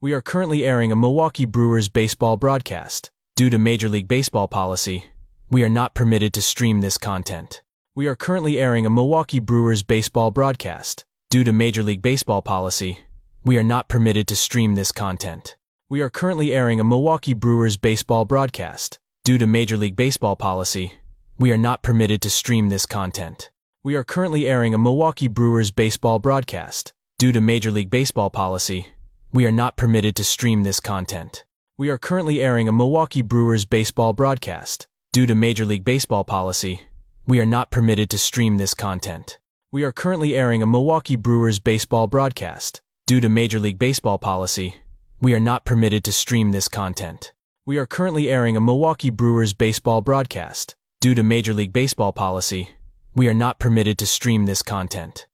We are currently airing a Milwaukee Brewers baseball broadcast. Due to Major League Baseball policy, we are not permitted to stream this content. We are currently airing a Milwaukee Brewers baseball broadcast. Due to Major League Baseball policy, we are not permitted to stream this content. We are currently airing a Milwaukee Brewers baseball broadcast. Due to Major League Baseball policy, we are not permitted to stream this content. We are currently airing a Milwaukee Brewers baseball broadcast. Due to Major League Baseball policy, we are not permitted to stream this content. We are currently airing a Milwaukee Brewers baseball broadcast. Due to Major League Baseball policy, we are not permitted to stream this content. We are currently airing a Milwaukee Brewers baseball broadcast. Due to Major League Baseball policy, we are not permitted to stream this content. We are currently airing a Milwaukee Brewers baseball broadcast. Due to Major League Baseball policy, we are not permitted to stream this content.